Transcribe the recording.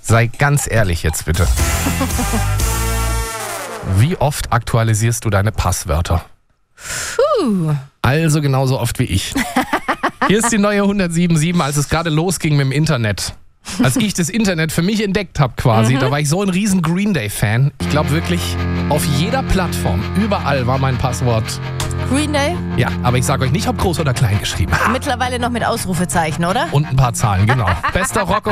Sei ganz ehrlich jetzt bitte. Wie oft aktualisierst du deine Passwörter? Also genauso oft wie ich. Hier ist die neue 107.7, als es gerade losging mit dem Internet. Als ich das Internet für mich entdeckt habe quasi, da war ich so ein riesen Green Day-Fan. Ich glaube wirklich, auf jeder Plattform, überall war mein Passwort. Green Day? Ja, aber ich sage euch nicht, ob groß oder klein geschrieben. Mittlerweile noch mit Ausrufezeichen, oder? Und ein paar Zahlen, genau. Bester Rock